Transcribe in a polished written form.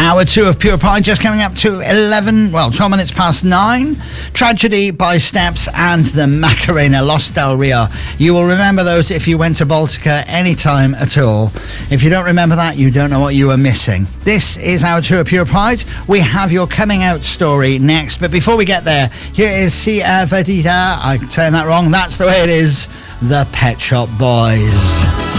Hour 2 of Pure Pride just coming up to 12 minutes past 9. Tragedy by Steps and the Macarena, Los Del Rio. You will remember those if you went to Baltica anytime at all. If you don't remember that, you don't know what you were missing. This is Hour 2 of Pure Pride. We have your coming out story next. But before we get there, here is Sia Vedita. I'm saying that wrong. That's the way it is. The Pet Shop Boys.